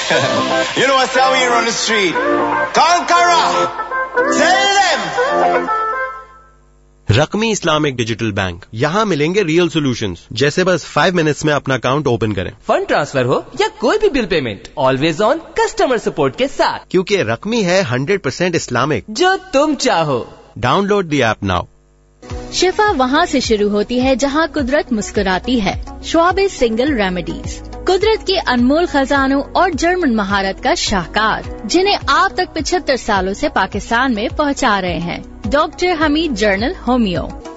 You know what's how we run the street? Conqueror! Tell them! रकमी Islamic digital bank, यहाँ मिलेंगे real solutions, जैसे बस 5 minutes में अपना अकाउंट ओपन करें, फंड ट्रांसफर हो या कोई भी bill payment, always on customer support के साथ, क्योंकि रकमी है 100% इस्लामिक, जो तुम चाहो। Download the app now. शिफा वहाँ से शुरू होती है जहाँ कुदरत मुस्कुराती है। श्वाबिस सिंगल रेमेडीज, कुदरत के अनमोल खजानों और जर्मन महारत का शाहकार, जिन्हें आप तक 75 सालों से पाकिस्तान में पहुँचा रहे हैं। Doctor Hamid journal homeo,